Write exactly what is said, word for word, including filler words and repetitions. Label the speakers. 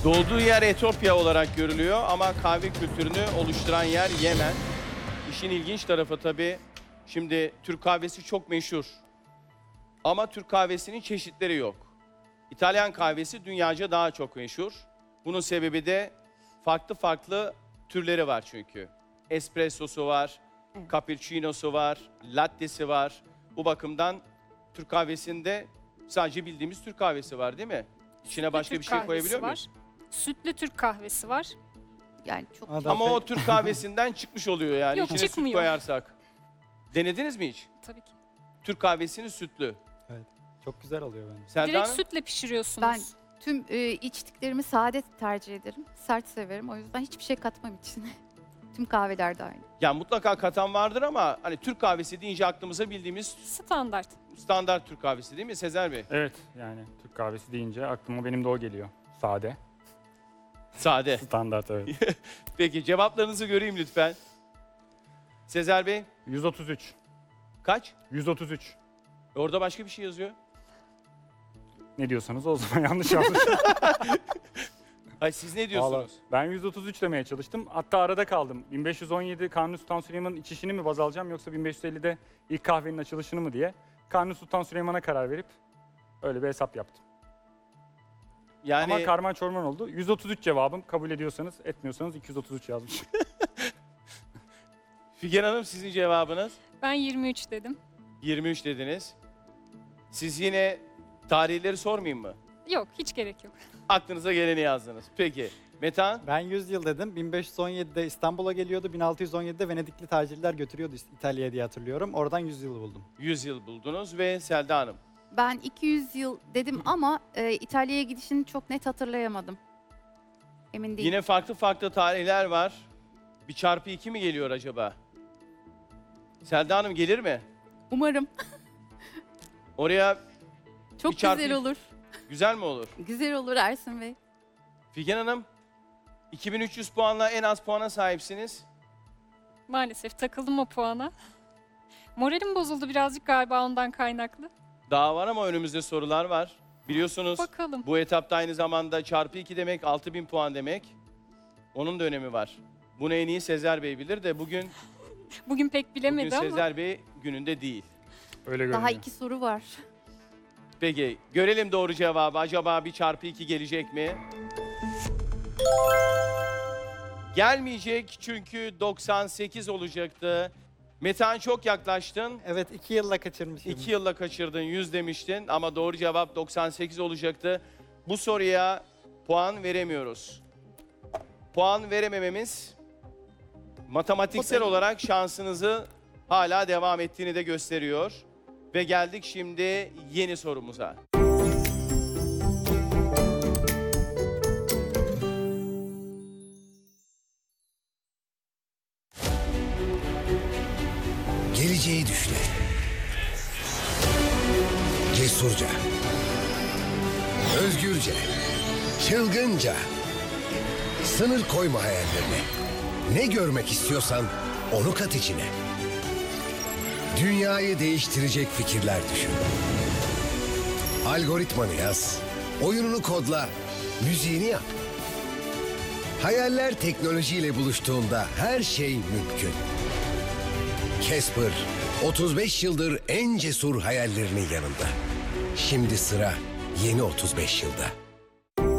Speaker 1: Doğduğu yer Etiyopya olarak görülüyor ama kahve kültürünü oluşturan yer Yemen. İşin ilginç tarafı tabii, şimdi Türk kahvesi çok meşhur. Ama Türk kahvesinin çeşitleri yok. İtalyan kahvesi dünyaca daha çok meşhur. Bunun sebebi de farklı farklı türleri var çünkü. Espressosu var, cappuccino'su var, latte'si var. Bu bakımdan Türk kahvesinde sadece bildiğimiz Türk kahvesi var değil mi? İçine başka
Speaker 2: Türk
Speaker 1: bir şey
Speaker 2: kahvesi
Speaker 1: koyabiliyor
Speaker 2: var.
Speaker 1: muyuz?
Speaker 2: Sütlü Türk kahvesi var.
Speaker 3: Yani çok
Speaker 4: Ada-
Speaker 1: Ama o Türk kahvesinden çıkmış oluyor yani.
Speaker 2: Yok,
Speaker 1: İçine
Speaker 2: çıkmıyor.
Speaker 1: süt koyarsak. Denediniz mi hiç?
Speaker 2: Tabii ki.
Speaker 1: Türk kahvesini sütlü.
Speaker 4: Çok güzel oluyor bence.
Speaker 1: Selda
Speaker 2: Direkt
Speaker 1: Hanım?
Speaker 2: sütle pişiriyorsunuz.
Speaker 3: ben tüm e, içtiklerimi sade tercih ederim. Sert severim. O yüzden hiçbir şey katmam içine. Tüm kahvelerde aynı.
Speaker 1: Ya mutlaka katan vardır ama hani Türk kahvesi deyince aklımıza bildiğimiz
Speaker 2: Standart.
Speaker 1: standart Türk kahvesi değil mi Sezer Bey?
Speaker 5: Evet, yani Türk kahvesi deyince aklıma benim de o geliyor. Sade,
Speaker 1: Sade.
Speaker 5: standart, evet.
Speaker 1: Peki cevaplarınızı göreyim lütfen. Sezer Bey
Speaker 5: yüz otuz üç.
Speaker 1: kaç?
Speaker 5: yüz otuz üç.
Speaker 1: Orada başka bir şey yazıyor.
Speaker 5: Ne diyorsanız o zaman yanlış yazmış.
Speaker 1: Ay siz ne
Speaker 5: Vallahi
Speaker 1: diyorsunuz?
Speaker 5: ben yüz otuz üç demeye çalıştım. Hatta arada kaldım. bin beş yüz on yedi Kanuni Sultan Süleyman'ın içişini mi baz alacağım yoksa bin beş yüz ellide ilk kahvenin açılışını mı diye. Kanuni Sultan Süleyman'a karar verip öyle bir hesap yaptım.
Speaker 1: Yani
Speaker 5: Ama karman çorman oldu. yüz otuz üç cevabım. Kabul ediyorsanız, etmiyorsanız iki yüz otuz üç yazmış.
Speaker 1: Figen Hanım sizin cevabınız
Speaker 2: Ben yirmi üç dedim.
Speaker 1: yirmi üç dediniz. Siz yine tarihleri sormayayım mı?
Speaker 2: Yok, hiç gerek yok.
Speaker 1: Aklınıza geleni yazdınız. Peki Metehan
Speaker 4: Ben yüz yıl dedim. bin beş yüz on yedide İstanbul'a geliyordu. bin altı yüz on yedide Venedikli tacirler götürüyordu İtalya'ya diye hatırlıyorum. Oradan yüz yıl buldum.
Speaker 1: yüz yıl buldunuz ve Selda Hanım.
Speaker 3: Ben iki yüz yıl dedim ama e, İtalya'ya gidişini çok net hatırlayamadım. Emin değilim.
Speaker 1: Yine farklı farklı tarihler var. Bir çarpı iki mi geliyor acaba? Selda Hanım gelir mi?
Speaker 3: Umarım.
Speaker 1: Oraya
Speaker 3: Çok
Speaker 1: Bir çarpı
Speaker 3: güzel
Speaker 1: iki.
Speaker 3: olur.
Speaker 1: güzel mi olur?
Speaker 3: Güzel olur Ersin Bey.
Speaker 1: Figen Hanım iki bin üç yüz puanla en az puana sahipsiniz.
Speaker 2: Maalesef takıldım o puana. Moralim bozuldu birazcık galiba ondan kaynaklı.
Speaker 1: Daha var ama önümüzde sorular var. Biliyorsunuz
Speaker 2: Bakalım.
Speaker 1: bu etapta aynı zamanda çarpı iki demek altı bin puan demek. Onun da önemi var. Bunu en iyi Sezer Bey bilir de bugün,
Speaker 2: Bugün pek
Speaker 1: bugün
Speaker 2: bilemedi ama.
Speaker 1: Sezer Bey gününde değil.
Speaker 5: Öyle görünüyor.
Speaker 3: Daha iki soru var.
Speaker 1: Peki görelim doğru cevabı. Acaba bir çarpı iki gelecek mi? Gelmeyecek çünkü doksan sekiz olacaktı. Metehan çok yaklaştın.
Speaker 4: Evet, iki yılla kaçırmışım.
Speaker 1: iki yılla kaçırdın, yüz demiştin ama doğru cevap doksan sekiz olacaktı. Bu soruya puan veremiyoruz. Puan veremememiz matematiksel olarak şansınızı hala devam ettiğini de gösteriyor. Ve geldik şimdi yeni sorumuza.
Speaker 6: Geleceği düşle. Cesurca. Özgürce. Çılgınca. Sınır koyma hayallerine. Ne görmek istiyorsan onu kat içine. Dünyayı değiştirecek fikirler düşün. Algoritmanı yaz. Oyununu kodla. Müziğini yap. Hayaller teknolojiyle buluştuğunda her şey mümkün. Casper, otuz beş yıldır en cesur hayallerinin yanında. Şimdi sıra yeni otuz beş yılda.